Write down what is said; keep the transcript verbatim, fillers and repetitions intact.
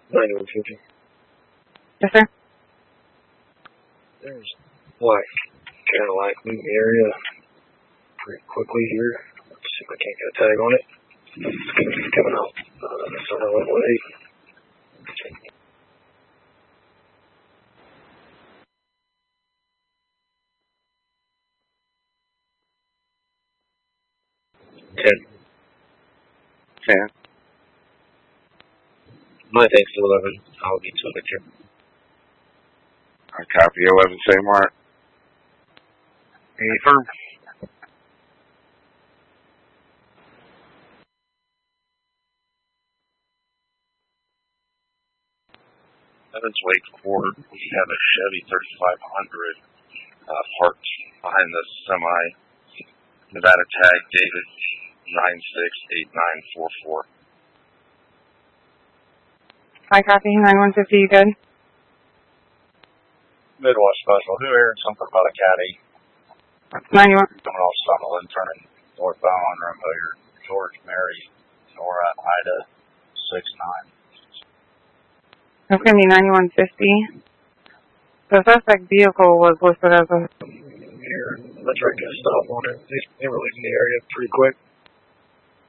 ninety-one fifty. Yes, sir. There's black Cadillac moving the area pretty quickly here. Let's see if I can't get a tag on it. It's coming out. Uh, that's on level eight. Ten. Ten. My thanks to eleven. I'll get to it here. I copy eleven, same mark. Affirm. Evans Wake Court, we have a Chevy thirty-five hundred uh, parked behind the semi. Nevada tag David nine six eight nine four four. I copy ninety-one fifty, you good? Midwest Special. Who heard something about a caddy ninety-one. coming off Sutherland, turning northbound on Rumboyer, George Mary, Nora Ida six nine. That's going to be ninety-one fifty. The suspect vehicle was listed as a... Here, let's try to get a stop on it. They, they were leaving the area pretty quick.